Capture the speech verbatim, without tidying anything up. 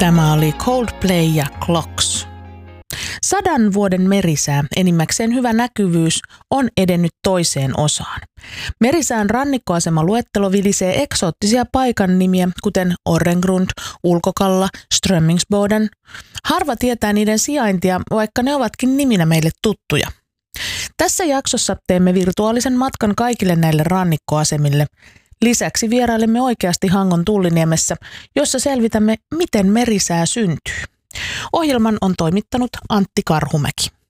Tämä oli Coldplay ja Clocks. Sadan vuoden merisää, enimmäkseen hyvä näkyvyys, on edennyt toiseen osaan. Merisään rannikkoasemaluettelo vilisee eksoottisia paikan nimiä, kuten Orrengrund, Ulkokalla, Strömmingsboden. Harva tietää niiden sijaintia, vaikka ne ovatkin niminä meille tuttuja. Tässä jaksossa teemme virtuaalisen matkan kaikille näille rannikkoasemille. Lisäksi vierailemme oikeasti Hangon Tulliniemessä, jossa selvitämme, miten merisää syntyy. Ohjelman on toimittanut Antti Karhumäki.